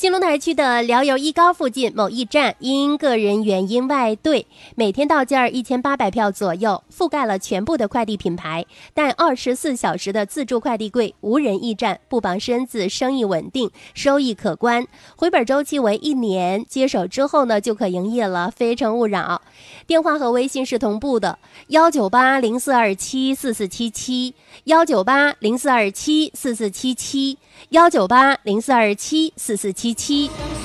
新龙台区的辽油一高附近某驿站因个人原因外兑，每天到件1800票左右，覆盖了全部的快递品牌，但24小时的自助快递柜无人驿站，不绑身子，生意稳定，收益可观，回本周期为1年，接手之后呢就可营业了，非诚勿扰。电话和微信是同步的，19804274477 19804274477 19804274477。